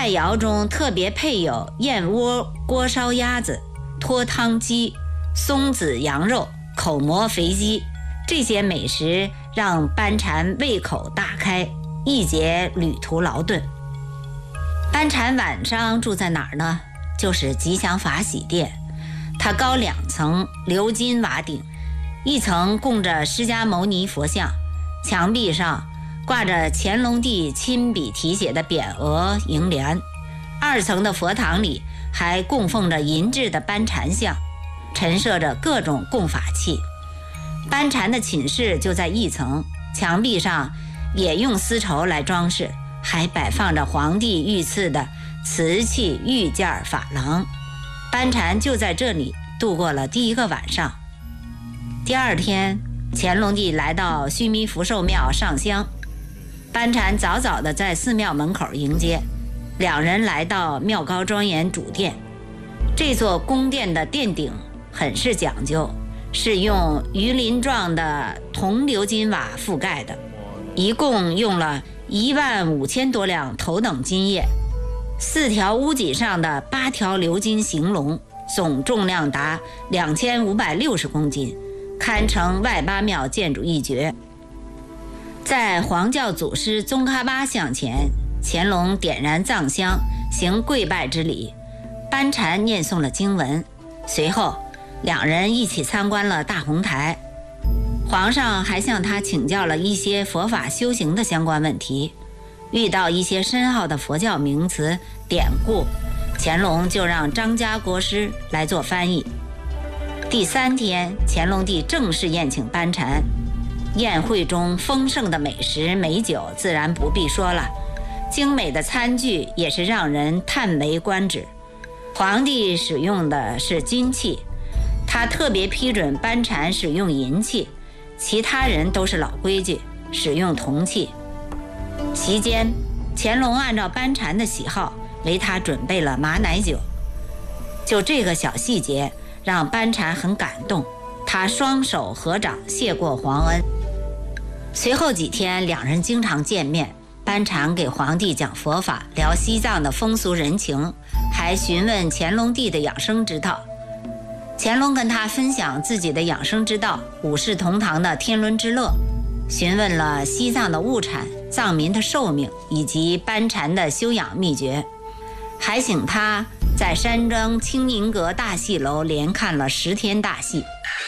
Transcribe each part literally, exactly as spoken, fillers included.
菜肴中特别配有燕窝锅烧鸭子、脱汤鸡、松子羊肉、口蘑肥鸡，这些美食让班禅胃口大开，一解旅途劳顿。班禅晚上住在哪儿呢？就是吉祥法喜殿，它高两层，鎏金瓦顶，一层供着释迦牟尼佛像，墙壁上挂着乾隆帝亲笔题写的匾额楹联，二层的佛堂里还供奉着银制的班禅像，陈设着各种供法器。班禅的寝室就在一层，墙壁上也用丝绸来装饰，还摆放着皇帝御赐的瓷器、玉件、珐琅。班禅就在这里度过了第一个晚上。第二天，乾隆帝来到须弥福寿庙上香，班禅早早地在寺庙门口迎接，两人来到庙高庄严主殿。这座宫殿的殿顶很是讲究，是用鱼鳞状的铜鎏金瓦覆盖的，一共用了一万五千多两头等金叶，四条屋脊上的八条鎏金行龙，总重量达两千五百六十公斤，堪称外八庙建筑一绝。在黄教祖师宗喀巴像前，乾隆点燃藏香，行跪拜之礼，班禅念诵了经文，随后两人一起参观了大红台。皇上还向他请教了一些佛法修行的相关问题，遇到一些深奥的佛教名词典故，乾隆就让张家国师来做翻译。第三天，乾隆帝正式宴请班禅，宴会中丰盛的美食美酒自然不必说了，精美的餐具也是让人叹为观止。皇帝使用的是金器，他特别批准班禅使用银器，其他人都是老规矩，使用铜器。期间，乾隆按照班禅的喜好为他准备了马奶酒。就这个小细节让班禅很感动，他双手合掌谢过皇恩。随后几天两人经常见面，班禅给皇帝讲佛法，聊西藏的风俗人情，还询问乾隆帝的养生之道。乾隆跟他分享自己的养生之道，五世同堂的天伦之乐，询问了西藏的物产、藏民的寿命以及班禅的修养秘诀，还请他在山庄清宁阁大戏楼连看了十天大戏。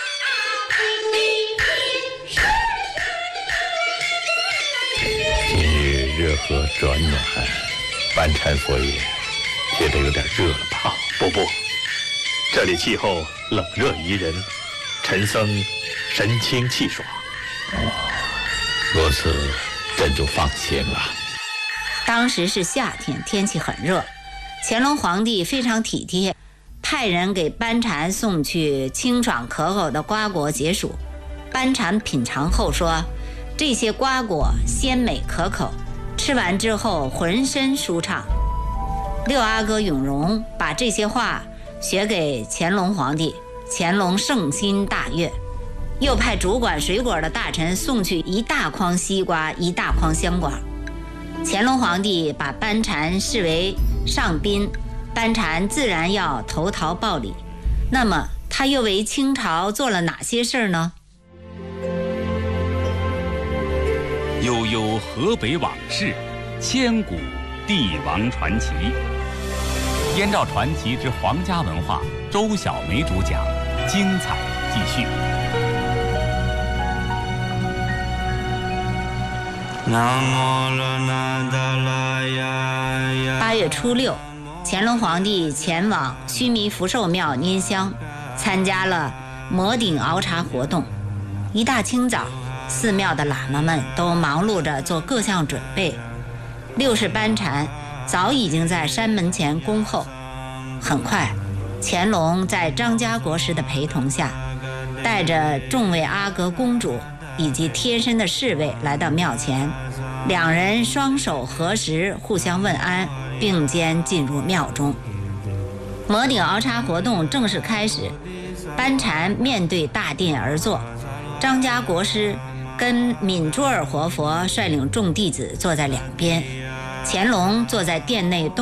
今日热河转暖，班禅佛爷觉得有点热了吧？ 不不，这里气候冷热宜人，陈僧神清气爽。 哦，如此朕就放心了。 当时是夏天，天气很热，乾隆皇帝非常体贴，派人给班禅送去清爽可口的瓜果解暑。班禅品尝后说，这些瓜果鲜美可口，吃完之后浑身舒畅。六阿哥永荣把这些话学给乾隆皇帝，乾隆圣心大悦，又派主管水果的大臣送去一大筐西瓜，一大筐香瓜。乾隆皇帝把班禅视为上宾，班禅自然要投桃报李。那么他又为清朝做了哪些事儿呢？ 悠悠河北往事，千古帝王传奇。燕赵传奇之皇家文化，周小梅主讲，精彩继续。 八月初六，乾隆皇帝前往须弥福寿庙拈香，参加了摩顶熬茶活动。一大清早，寺庙的喇嘛们都忙碌着做各项准备。六世班禅早已经在山门前恭候。很快，乾隆在张家国师的陪同下，带着众位阿哥公主以及贴身的侍卫来到庙前，两人双手合十，互相问安，并肩进入庙中。摩顶熬茶活动正式开始，班禅面对大殿而坐，张家国师跟敏珠尔活佛率领众弟子坐在两边，乾隆坐在殿内东